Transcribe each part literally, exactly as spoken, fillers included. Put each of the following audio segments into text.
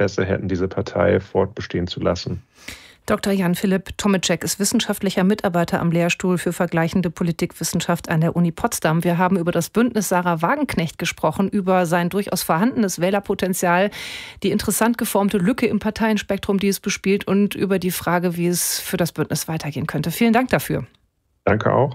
Interesse hätten, diese Partei fortbestehen zu lassen. Doktor Jan-Philipp Tomeczek ist wissenschaftlicher Mitarbeiter am Lehrstuhl für vergleichende Politikwissenschaft an der Uni Potsdam. Wir haben über das Bündnis Sarah Wagenknecht gesprochen, über sein durchaus vorhandenes Wählerpotenzial, die interessant geformte Lücke im Parteienspektrum, die es bespielt, und über die Frage, wie es für das Bündnis weitergehen könnte. Vielen Dank dafür. Danke auch.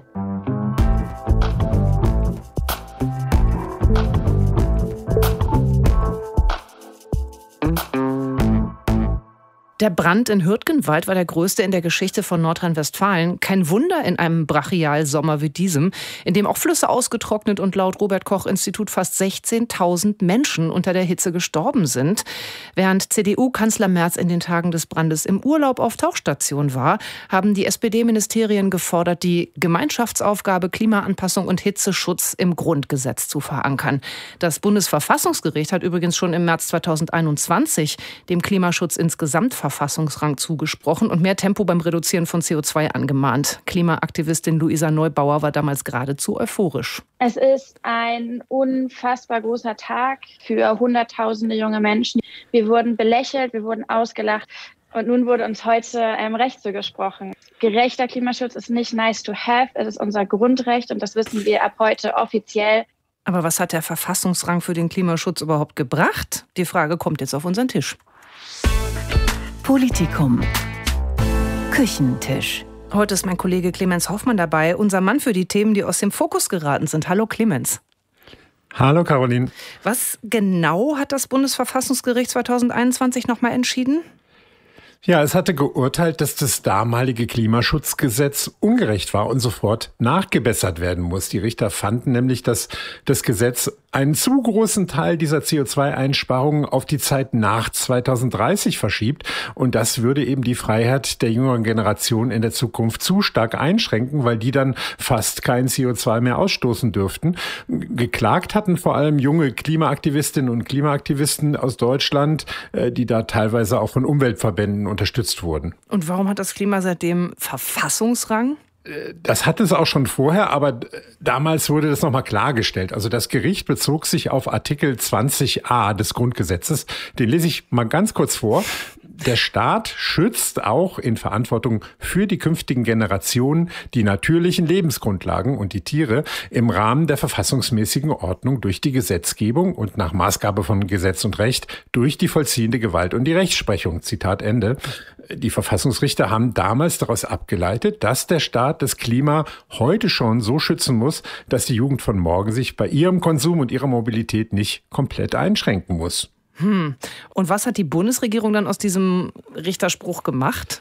Der Brand in Hürtgenwald war der größte in der Geschichte von Nordrhein-Westfalen. Kein Wunder in einem Brachialsommer wie diesem, in dem auch Flüsse ausgetrocknet und laut Robert-Koch-Institut fast sechzehntausend Menschen unter der Hitze gestorben sind. Während C D U-Kanzler Merz in den Tagen des Brandes im Urlaub auf Tauchstation war, haben die S P D-Ministerien gefordert, die Gemeinschaftsaufgabe Klimaanpassung und Hitzeschutz im Grundgesetz zu verankern. Das Bundesverfassungsgericht hat übrigens schon im März zweitausendeinundzwanzig dem Klimaschutz insgesamt Verfassungsrang zugesprochen und mehr Tempo beim Reduzieren von C O zwei angemahnt. Klimaaktivistin Luisa Neubauer war damals geradezu euphorisch. Es ist ein unfassbar großer Tag für Hunderttausende junge Menschen. Wir wurden belächelt, wir wurden ausgelacht. Und nun wurde uns heute ähm, Recht zugesprochen. Gerechter Klimaschutz ist nicht nice to have, es ist unser Grundrecht und das wissen wir ab heute offiziell. Aber was hat der Verfassungsrang für den Klimaschutz überhaupt gebracht? Die Frage kommt jetzt auf unseren Tisch. Politikum. Küchentisch. Heute ist mein Kollege Clemens Hoffmann dabei, unser Mann für die Themen, die aus dem Fokus geraten sind. Hallo Clemens. Hallo Caroline. Was genau hat das Bundesverfassungsgericht zweitausendeinundzwanzig nochmal entschieden? Ja, es hatte geurteilt, dass das damalige Klimaschutzgesetz ungerecht war und sofort nachgebessert werden muss. Die Richter fanden nämlich, dass das Gesetz einen zu großen Teil dieser C O zwei Einsparungen auf die Zeit nach zweitausenddreißig verschiebt. Und das würde eben die Freiheit der jüngeren Generation in der Zukunft zu stark einschränken, weil die dann fast kein C O zwei mehr ausstoßen dürften. Geklagt hatten vor allem junge Klimaaktivistinnen und Klimaaktivisten aus Deutschland, die da teilweise auch von Umweltverbänden unterstützt wurden. Und warum hat das Klima seitdem Verfassungsrang? Das hatte es auch schon vorher, aber damals wurde das nochmal klargestellt. Also das Gericht bezog sich auf Artikel zwanzig a des Grundgesetzes. Den lese ich mal ganz kurz vor. Der Staat schützt auch in Verantwortung für die künftigen Generationen die natürlichen Lebensgrundlagen und die Tiere im Rahmen der verfassungsmäßigen Ordnung durch die Gesetzgebung und nach Maßgabe von Gesetz und Recht durch die vollziehende Gewalt und die Rechtsprechung. Zitat Ende. Die Verfassungsrichter haben damals daraus abgeleitet, dass der Staat das Klima heute schon so schützen muss, dass die Jugend von morgen sich bei ihrem Konsum und ihrer Mobilität nicht komplett einschränken muss. Hm. Und was hat die Bundesregierung dann aus diesem Richterspruch gemacht?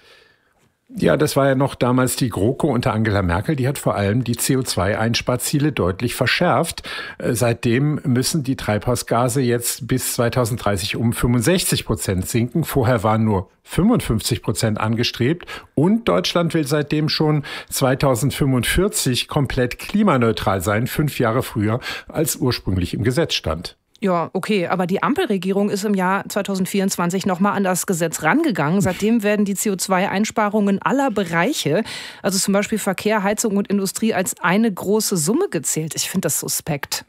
Ja, das war ja noch damals die GroKo unter Angela Merkel. Die hat vor allem die C O zwei Einsparziele deutlich verschärft. Seitdem müssen die Treibhausgase jetzt bis zweitausenddreißig um fünfundsechzig Prozent sinken. Vorher waren nur fünfundfünfzig Prozent angestrebt. Und Deutschland will seitdem schon zweitausendfünfundvierzig komplett klimaneutral sein, fünf Jahre früher, als ursprünglich im Gesetz stand. Ja, okay, aber die Ampelregierung ist im Jahr zweitausendvierundzwanzig nochmal an das Gesetz rangegangen. Seitdem werden die C O zwei Einsparungen aller Bereiche, also zum Beispiel Verkehr, Heizung und Industrie, als eine große Summe gezählt. Ich finde das suspekt.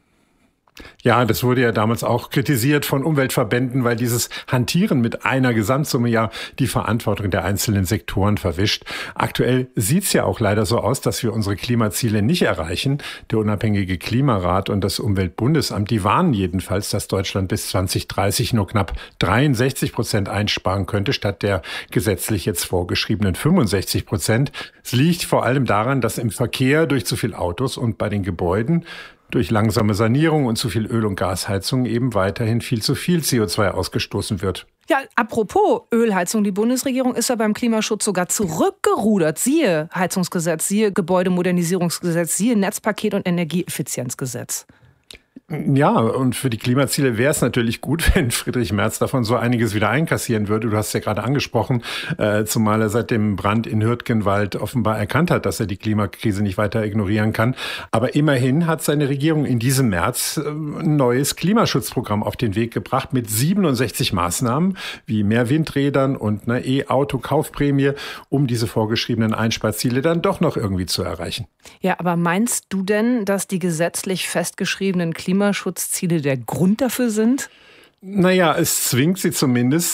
Ja, das wurde ja damals auch kritisiert von Umweltverbänden, weil dieses Hantieren mit einer Gesamtsumme ja die Verantwortung der einzelnen Sektoren verwischt. Aktuell sieht's ja auch leider so aus, dass wir unsere Klimaziele nicht erreichen. Der unabhängige Klimarat und das Umweltbundesamt, die warnen jedenfalls, dass Deutschland bis zweitausenddreißig nur knapp dreiundsechzig Prozent einsparen könnte, statt der gesetzlich jetzt vorgeschriebenen fünfundsechzig Prozent. Es liegt vor allem daran, dass im Verkehr durch zu viel Autos und bei den Gebäuden durch langsame Sanierung und zu viel Öl- und Gasheizung eben weiterhin viel zu viel C O zwei ausgestoßen wird. Ja, apropos Ölheizung, die Bundesregierung ist ja beim Klimaschutz sogar zurückgerudert. Siehe Heizungsgesetz, siehe Gebäudemodernisierungsgesetz, siehe Netzpaket und Energieeffizienzgesetz. Ja, und für die Klimaziele wäre es natürlich gut, wenn Friedrich Merz davon so einiges wieder einkassieren würde. Du hast es ja gerade angesprochen, äh, zumal er seit dem Brand in Hürtgenwald offenbar erkannt hat, dass er die Klimakrise nicht weiter ignorieren kann. Aber immerhin hat seine Regierung in diesem März äh, ein neues Klimaschutzprogramm auf den Weg gebracht mit siebenundsechzig Maßnahmen, wie mehr Windrädern und eine E-Auto-Kaufprämie, um diese vorgeschriebenen Einsparziele dann doch noch irgendwie zu erreichen. Ja, aber meinst du denn, dass die gesetzlich festgeschriebenen Klimaschutzziele der Grund dafür sind? Naja, es zwingt sie zumindest,